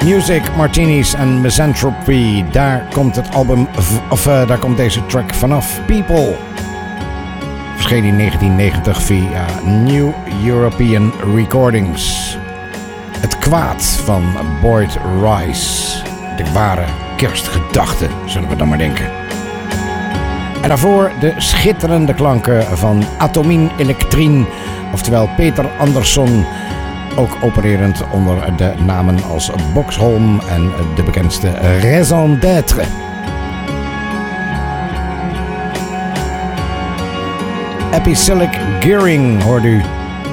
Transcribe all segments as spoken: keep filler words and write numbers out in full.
Music, Martinis en Misanthropy. Daar komt het album, of uh, daar komt deze track vanaf. People. Verscheen in negentien negentig via New European Recordings. Het kwaad van Boyd Rice. De ware kerstgedachte, zullen we dan maar denken. En daarvoor de schitterende klanken van Atomine Electrine, oftewel Peter Andersson, ook opererend onder de namen als Boxholm en de bekendste Raison d'être. Epicelic Gearing hoort u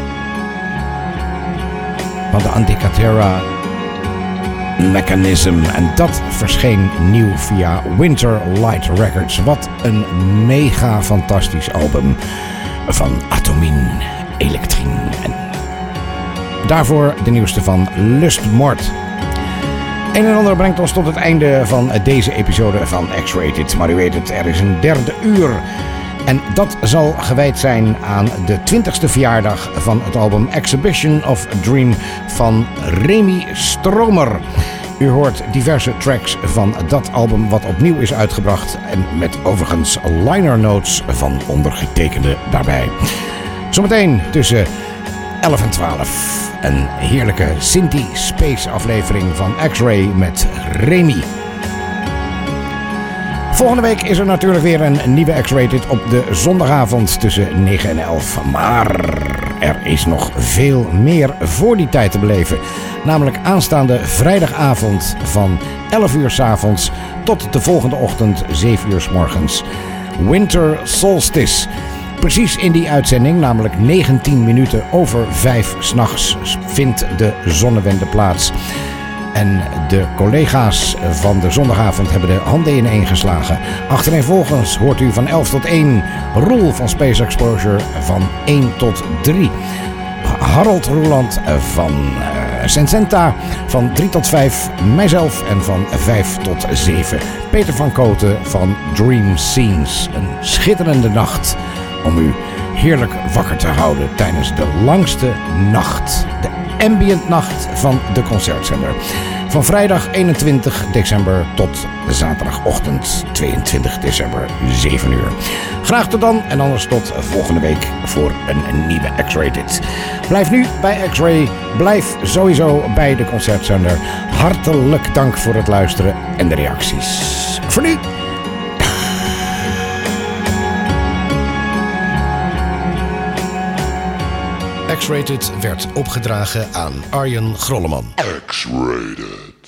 van de Antikythera Mechanism. En dat verscheen nieuw via Winter Light Records. Wat een mega fantastisch album van Atomine Electrine. En daarvoor de nieuwste van Lustmord. Een en ander brengt ons tot het einde van deze episode van X-Rated. Maar u weet het, er is een derde uur. En dat zal gewijd zijn aan de twintigste verjaardag van het album Exhibition of a Dream van Remy Stromer. U hoort diverse tracks van dat album wat opnieuw is uitgebracht. En met overigens liner notes van ondergetekende daarbij. Zometeen tussen elf en twaalf. Een heerlijke Synthie Space aflevering van X-Ray met Remy. Volgende week is er natuurlijk weer een nieuwe X-Rated op de zondagavond tussen negen en elf. Maar er is nog veel meer voor die tijd te beleven. Namelijk aanstaande vrijdagavond van elf uur 's avonds tot de volgende ochtend zeven uur 's morgens. Winter Solstice. Precies in die uitzending, namelijk negentien minuten over vijf 's nachts, vindt de zonnewende plaats. En de collega's van de zondagavond hebben de handen ineen geslagen. Achtereenvolgens hoort u van elf tot één Roel van Space Exposure van één tot drie. Harold Roeland van uh, Sensenta van drie tot vijf. Mijzelf en van vijf tot zeven. Peter van Koten van Dream Scenes. Een schitterende nacht om u heerlijk wakker te houden tijdens de langste nacht. De ambient nacht van de concertzender. Van vrijdag eenentwintig december tot zaterdagochtend tweeëntwintig december zeven uur. Graag tot dan en anders tot volgende week voor een nieuwe X-Rated. Blijf nu bij X-Ray. Blijf sowieso bij de concertzender. Hartelijk dank voor het luisteren en de reacties. Voor nu. X-Rated werd opgedragen aan Arjen Grolleman. X-Rated.